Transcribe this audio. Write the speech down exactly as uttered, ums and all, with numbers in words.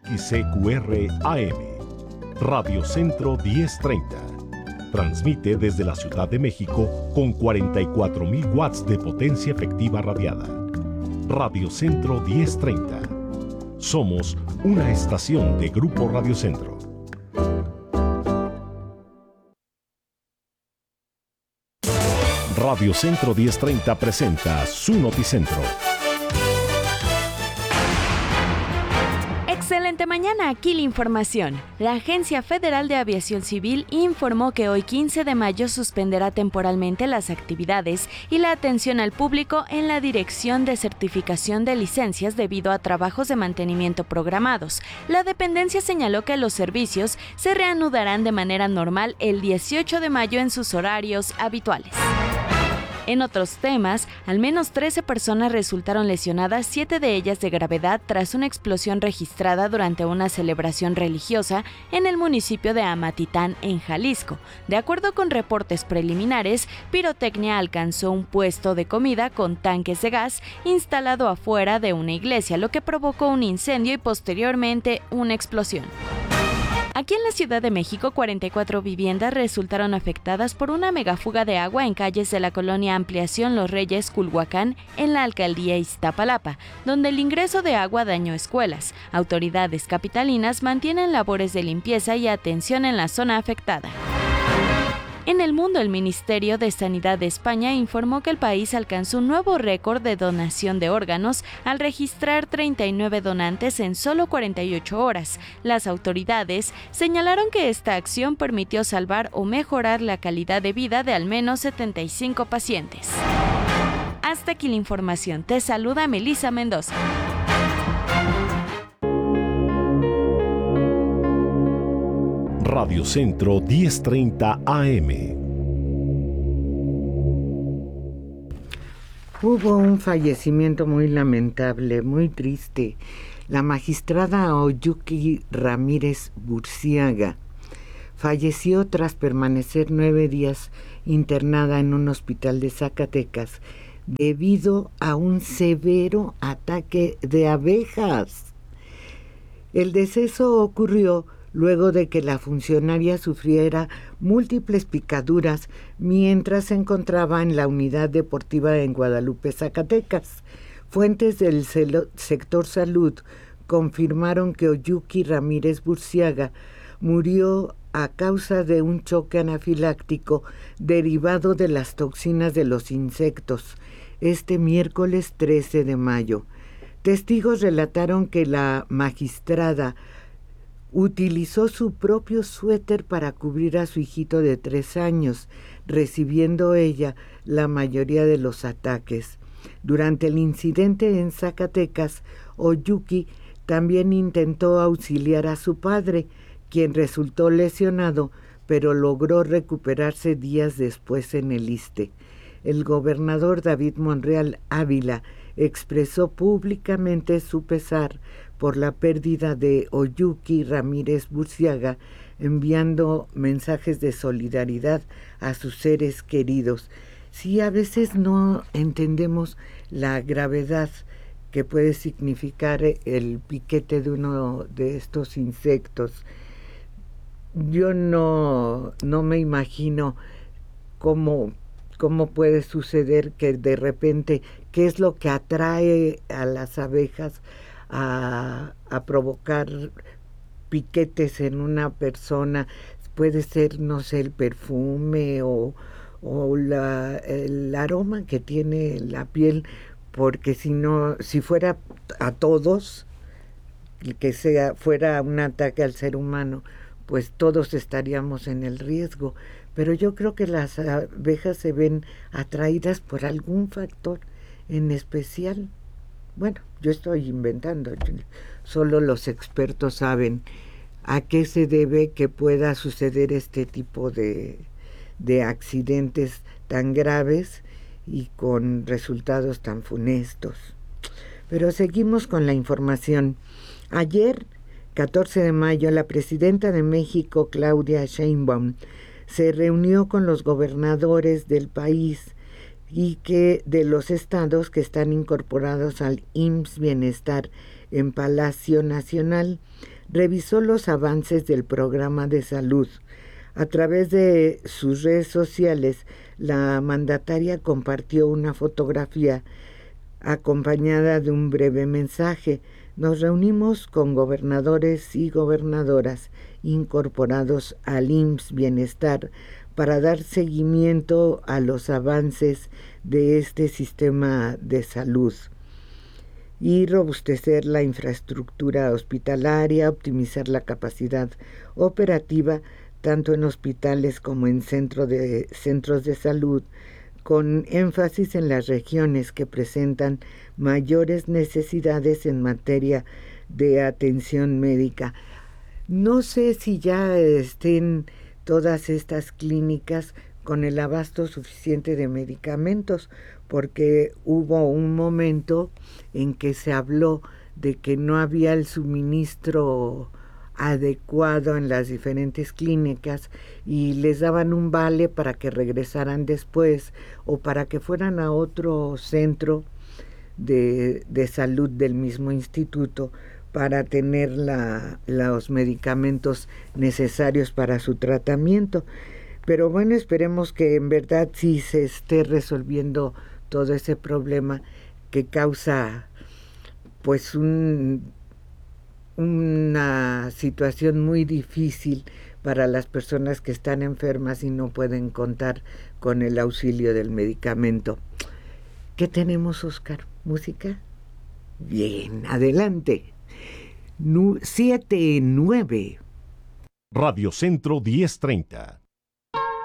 X C Q R A M, Radio Centro diez treinta. Transmite desde la Ciudad de México con cuarenta y cuatro mil watts de potencia efectiva radiada. Radio Centro diez treinta. Somos una estación de Grupo Radio Centro. Radio Centro diez treinta presenta su Noticentro. Excelente mañana, aquí la información. La Agencia Federal de Aviación Civil informó que hoy quince de mayo suspenderá temporalmente las actividades y la atención al público en la Dirección de Certificación de Licencias debido a trabajos de mantenimiento programados. La dependencia señaló que los servicios se reanudarán de manera normal el dieciocho de mayo en sus horarios habituales. En otros temas, al menos trece personas resultaron lesionadas, siete de ellas de gravedad, tras una explosión registrada durante una celebración religiosa en el municipio de Amatitán, en Jalisco. De acuerdo con reportes preliminares, pirotecnia alcanzó un puesto de comida con tanques de gas instalado afuera de una iglesia, lo que provocó un incendio y posteriormente una explosión. Aquí en la Ciudad de México, cuarenta y cuatro viviendas resultaron afectadas por una megafuga de agua en calles de la colonia Ampliación Los Reyes, Culhuacán, en la alcaldía Iztapalapa, donde el ingreso de agua dañó escuelas. Autoridades capitalinas mantienen labores de limpieza y atención en la zona afectada. En el mundo, el Ministerio de Sanidad de España informó que el país alcanzó un nuevo récord de donación de órganos al registrar treinta y nueve donantes en solo cuarenta y ocho horas. Las autoridades señalaron que esta acción permitió salvar o mejorar la calidad de vida de al menos setenta y cinco pacientes. Hasta aquí la información. Te saluda Melissa Mendoza. Radio Centro diez treinta A M. Hubo un fallecimiento muy lamentable, muy triste. La magistrada Oyuki Ramírez Burciaga falleció tras permanecer nueve días internada en un hospital de Zacatecas debido a un severo ataque de abejas. El deceso ocurrió luego de que la funcionaria sufriera múltiples picaduras mientras se encontraba en la unidad deportiva en Guadalupe, Zacatecas. Fuentes del sector salud confirmaron que Oyuki Ramírez Burciaga murió a causa de un choque anafiláctico derivado de las toxinas de los insectos este miércoles trece de mayo. Testigos relataron que la magistrada utilizó su propio suéter para cubrir a su hijito de tres años, recibiendo ella la mayoría de los ataques. Durante el incidente en Zacatecas, Oyuki también intentó auxiliar a su padre, quien resultó lesionado, pero logró recuperarse días después en el Iste. El gobernador David Monreal Ávila expresó públicamente su pesar por la pérdida de Oyuki Ramírez Burciaga, enviando mensajes de solidaridad a sus seres queridos. Sí, a veces no entendemos la gravedad que puede significar el piquete de uno de estos insectos. Yo no, no me imagino cómo, cómo puede suceder que de repente, qué es lo que atrae a las abejas A, a provocar piquetes en una persona. Puede ser, no sé, el perfume o, o la, el aroma que tiene la piel, porque si no, si fuera a todos, que sea fuera un ataque al ser humano, pues todos estaríamos en el riesgo. Pero yo creo que las abejas se ven atraídas por algún factor en especial. Bueno, yo estoy inventando, solo los expertos saben a qué se debe que pueda suceder este tipo de, de accidentes tan graves y con resultados tan funestos. Pero seguimos con la información. Ayer, catorce de mayo, la presidenta de México, Claudia Sheinbaum, se reunió con los gobernadores del país y que de los estados que están incorporados al I M S S Bienestar en Palacio Nacional, revisó los avances del programa de salud. A través de sus redes sociales, la mandataria compartió una fotografía acompañada de un breve mensaje. Nos reunimos con gobernadores y gobernadoras incorporados al I M S S Bienestar para dar seguimiento a los avances de este sistema de salud y robustecer la infraestructura hospitalaria, optimizar la capacidad operativa tanto en hospitales como en centro de, centros de salud, con énfasis en las regiones que presentan mayores necesidades en materia de atención médica. No sé si ya estén todas estas clínicas con el abasto suficiente de medicamentos, porque hubo un momento en que se habló de que no había el suministro adecuado en las diferentes clínicas y les daban un vale para que regresaran después o para que fueran a otro centro de, de salud del mismo instituto para tener la, los medicamentos necesarios para su tratamiento. Pero bueno, esperemos que en verdad sí se esté resolviendo todo ese problema que causa pues un, una situación muy difícil para las personas que están enfermas y no pueden contar con el auxilio del medicamento. ¿Qué tenemos, Oscar? ¿Música? Bien, adelante. Nu- siete nueve. Radio Centro diez treinta.